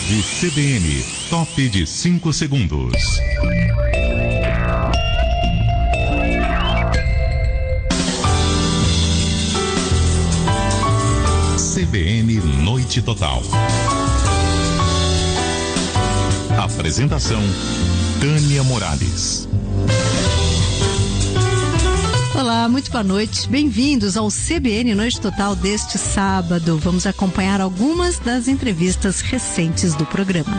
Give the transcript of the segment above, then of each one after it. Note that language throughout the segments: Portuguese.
Novo CBN, top de 5 segundos. CBN Noite Total. Apresentação: Tânia Morales. Olá, muito boa noite. Bem-vindos ao CBN Noite Total deste sábado. Vamos acompanhar algumas das entrevistas recentes do programa.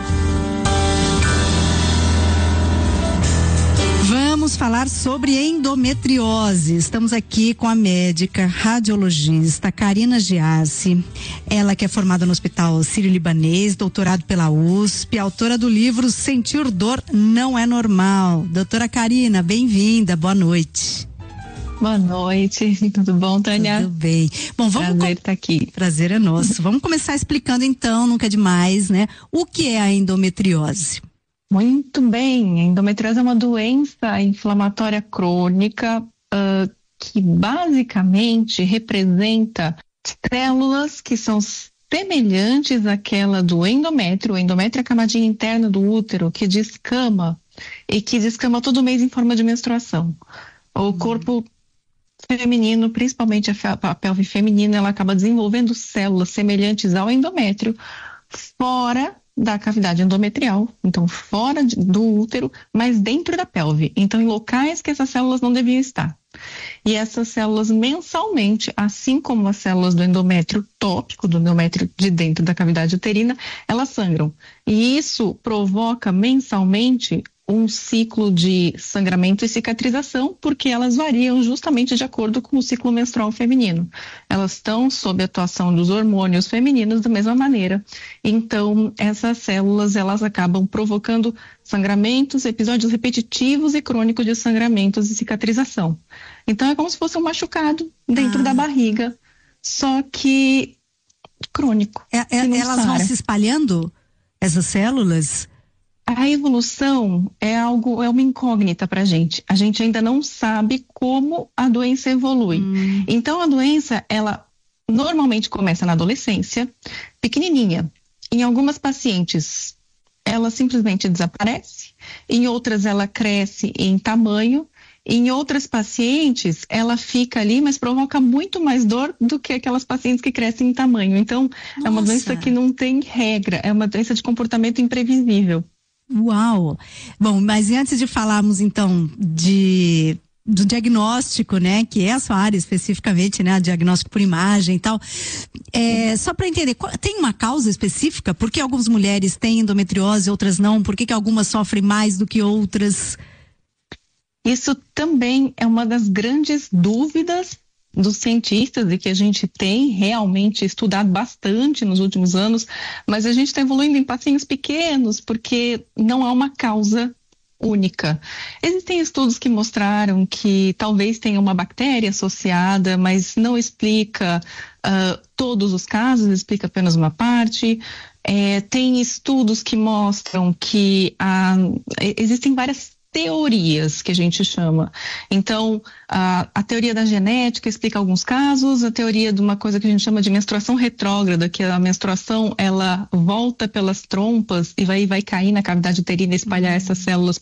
Vamos falar sobre endometriose. Estamos aqui com a médica radiologista Karina Giassi. Ela que é formada no Hospital Sírio-Libanês, doutorado pela USP, autora do livro Sentir Dor Não é Normal. Doutora Karina, bem-vinda, boa noite. Boa noite, tudo bom, Tânia? Tudo bem. Bom, vamos prazer estar aqui. Prazer é nosso. Vamos começar explicando então, nunca é demais, né? O que é a endometriose? Muito bem, a endometriose é uma doença inflamatória crônica que basicamente representa células que são semelhantes àquela do endométrio. O endométrio é a camadinha interna do útero que descama e que descama todo mês em forma de menstruação. O corpo feminino, principalmente a pelve feminina, ela acaba desenvolvendo células semelhantes ao endométrio fora da cavidade endometrial, então fora do útero, mas dentro da pelve, então em locais que essas células não deviam estar. E essas células mensalmente, assim como as células do endométrio tópico, do endométrio de dentro da cavidade uterina, elas sangram. E isso provoca mensalmente um ciclo de sangramento e cicatrização, porque elas variam justamente de acordo com o ciclo menstrual feminino. Elas estão sob a atuação dos hormônios femininos da mesma maneira. Então, essas células, elas acabam provocando sangramentos, episódios repetitivos e crônicos de sangramentos e cicatrização. Então, é como se fosse um machucado dentro da barriga, só que crônico. Elas vão se espalhando, essas células? A evolução é uma incógnita para a gente. A gente ainda não sabe como a doença evolui. Então, a doença, ela normalmente começa na adolescência, pequenininha. Em algumas pacientes, ela simplesmente desaparece. Em outras, ela cresce em tamanho. Em outras pacientes, ela fica ali, mas provoca muito mais dor do que aquelas pacientes que crescem em tamanho. Então, é uma doença que não tem regra. É uma doença de comportamento imprevisível. Uau! Bom, mas antes de falarmos então do diagnóstico, né, que é a sua área especificamente, né, diagnóstico por imagem e tal, só para entender, tem uma causa específica? Por que algumas mulheres têm endometriose, outras não? Por que algumas sofrem mais do que outras? Isso também é uma das grandes dúvidas dos cientistas e que a gente tem realmente estudado bastante nos últimos anos, mas a gente está evoluindo em passinhos pequenos porque não há uma causa única. Existem estudos que mostraram que talvez tenha uma bactéria associada, mas não explica todos os casos, explica apenas uma parte. Tem estudos que mostram que existem várias teorias que a gente chama. Então, a teoria da genética explica alguns casos, a teoria de uma coisa que a gente chama de menstruação retrógrada, que a menstruação ela volta pelas trompas e vai cair na cavidade uterina e espalhar essas células